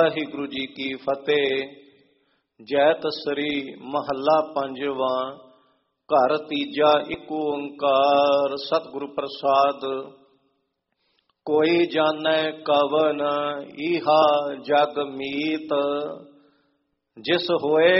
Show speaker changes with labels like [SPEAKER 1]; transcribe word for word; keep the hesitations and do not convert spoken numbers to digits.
[SPEAKER 1] ਵਾਹਿਗੁਰੂ ਜੀ ਕੀ ਫਤਿਹ। ਜੈਤ ਸ੍ਰੀ ਮਹੱਲਾ ਪੰਜਵਾਂ। ਘਰ ਤੀਜਾ ਇੱਕ ਓੰਕਾਰ ਸਤਿਗੁਰੂ ਪ੍ਰਸਾਦ। ਕੋਈ ਜਾਣੈ ਕਵਨ ਈਹਾ ਜਗ ਮੀਤ, ਜਿਸ ਹੋਏ